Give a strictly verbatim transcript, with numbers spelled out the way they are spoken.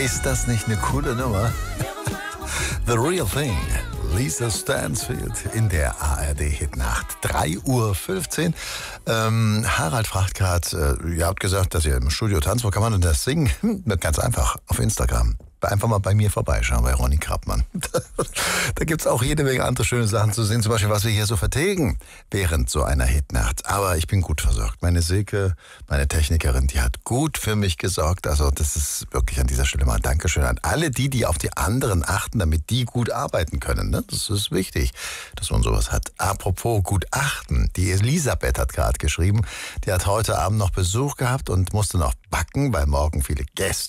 Ist das nicht eine coole Nummer? The Real Thing. Lisa Stansfield in der A R D-Hitnacht. drei Uhr fünfzehn. Ähm, Harald fragt gerade, äh, ihr habt gesagt, dass ihr im Studio tanzt. Wo kann man denn das singen? Hm, ganz einfach, auf Instagram. Einfach mal bei mir vorbeischauen, bei Ronny Krappmann. Da gibt's auch jede Menge andere schöne Sachen zu sehen. Zum Beispiel, was wir hier so vertilgen während so einer Hitnacht. Aber ich bin gut versorgt. Meine Silke, meine Technikerin, die hat gut für mich gesorgt. Also das ist wirklich an dieser Stelle mal Dankeschön an alle die, die auf die anderen achten, damit die gut arbeiten können. Ne? Das ist wichtig, dass man sowas hat. Apropos gut achten. Die Elisabeth hat gerade geschrieben, die hat heute Abend noch Besuch gehabt und musste noch backen, weil morgen viele Gäste